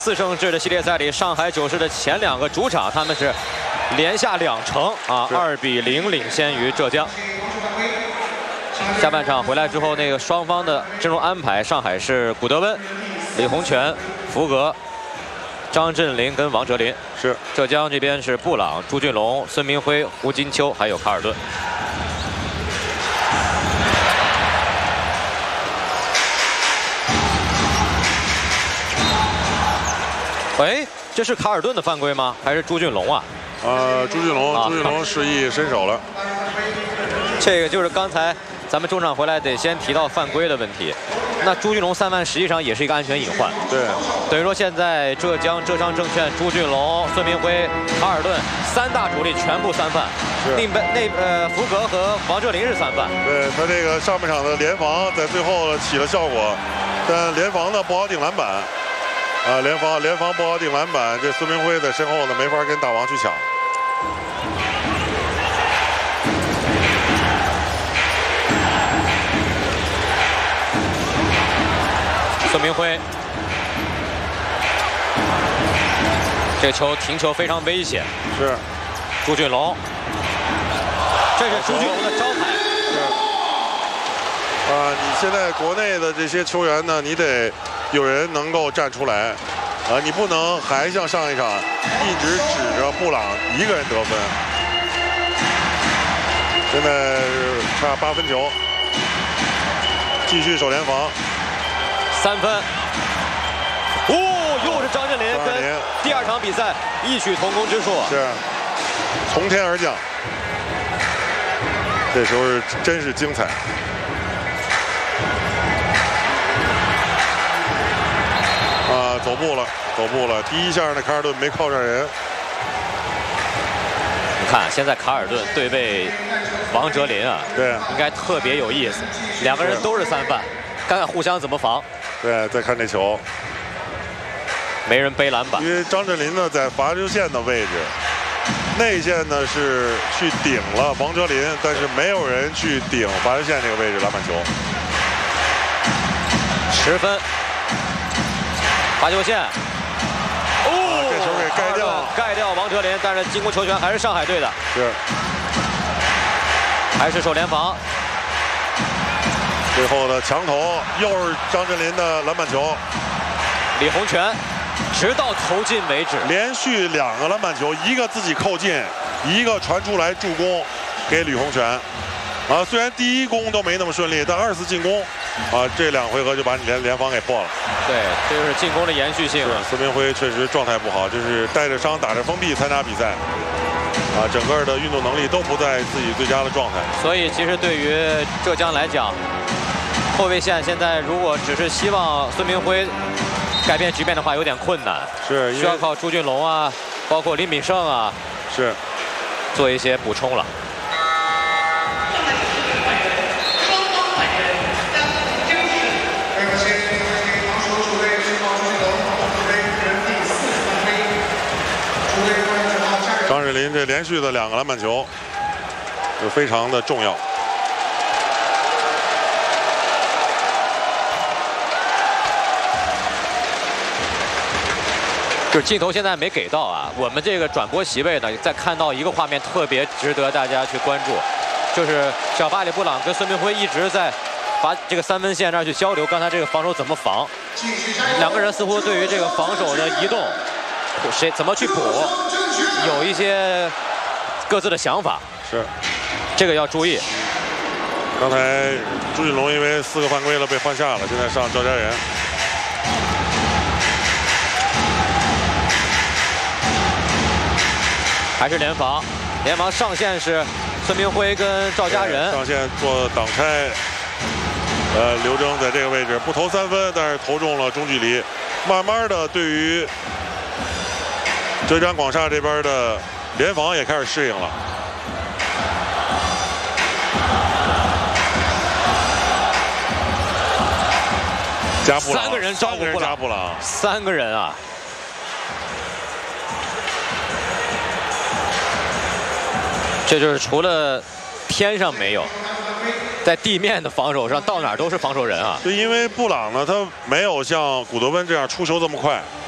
4胜制的系列赛里，上海九世的前2个主场，他们是连下2城啊，2比0领先于浙江。下半场回来之后，那个双方的阵容安排，上海是古德温、李洪权、福格、张镇麟跟王哲林， 是浙江这边是布朗、朱俊龙、孙铭徽、胡金秋，还有卡尔顿。 哎，这是卡尔顿的犯规吗？还是朱俊龙啊？ 朱俊龙示意伸手了。 这个就是刚才咱们中场回来得先提到犯规的问题。那朱俊龙3犯实际上也是一个安全隐患。 对， 等于说现在浙商证券、朱俊龙、孙铭徽、卡尔顿3大主力全部3犯。福格和王哲林是3犯。 对他这个上半场的联防在最后起了效果，但联防呢不好顶篮板。 联防不好顶篮板，这孙铭徽在身后呢，没法跟大王去抢。 孙铭徽，这球停球非常危险。 是， 朱俊龙，这是朱俊龙的招牌。 是。你现在国内的这些球员呢，你得。 有人能够站出来，你不能还像上一场一直指着布朗一个人得分。现在差8分球，继续守联防 ，3分。又是张镇麟跟第2场比赛异曲同工之处， 是从天而降。这时候真是精彩。 走步了！第一下呢，卡尔顿没靠上人。 你看，现在卡尔顿对位王哲林啊， 对， 应该特别有意思。2个人都是3犯，看看互相怎么防。 对，再看这球， 没人背篮板。 因为张镇麟呢在罚球线的位置，内线呢是去顶了王哲林，但是没有人去顶罚球线这个位置篮板球。 10分。 罚球线， 这球给盖掉王哲林，但是进攻球权还是上海队的， 是， 还是守联防。 最后的墙头又是张镇麟的篮板球， 李洪权，直到投进为止， 连续2个篮板球，一个自己扣进，一个传出来助攻给李洪权。虽然第1攻都没那么顺利，但2次进攻。 这2回合就把你联防给破了。 对，这就是进攻的延续性。 孙铭徽确实状态不好，就是带着伤打着封闭参加比赛，整个的运动能力都不在自己最佳的状态。 所以其实对于浙江来讲，后卫线现在如果只是希望孙铭徽改变局面的话，有点困难。 是需要靠朱俊龙啊，包括林炳胜啊， 是做一些补充了。 张镇麟这连续的2个篮板球，就非常的重要。 就是镜头现在没给到啊，我们这个转播席位呢，再看到一个画面特别值得大家去关注，就是小巴里布朗跟孙铭徽一直在这个3分线那儿去交流，刚才这个防守怎么防？2个人似乎对于这个防守的移动，谁怎么去补？ 有一些各自的想法， 是这个要注意。 刚才朱俊龙因为4个犯规了被换下了，现在上赵家人。 还是联防上线是孙铭徽跟赵家人上线做挡拆。刘铮在这个位置不投3分，但是投中了中距离。慢慢的，对于 浙江广厦这边的联防也开始适应了。加布朗，3个人照顾加布朗 ，3个人啊！这就是除了天上没有，在地面的防守上，到哪儿都是防守人啊。 对，因为布朗呢，他没有像古德温这样出球这么快。